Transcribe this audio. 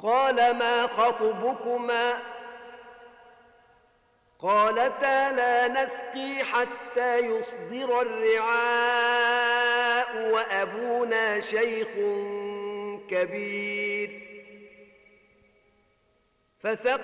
قال ما خطبكما قالتا لا نسقي حتى يصدر الرعاء وأبونا شيخ كبير فسقى